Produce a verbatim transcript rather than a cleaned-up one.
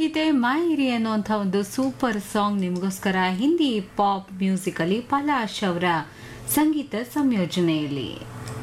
ಗೀತೆ ಮಾಯಿರಿ ಅನ್ನುವಂಥ ಒಂದು super song ನಿಮಗೋಸ್ಕರ ಹಿಂದಿ ಪಾಪ್ ಮ್ಯೂಸಿಕ್ ಅಲ್ಲಿ ಪಲಾಶ್ ಅವರ ಸಂಗೀತ ಸಂಯೋಜನೆಯಲ್ಲಿ.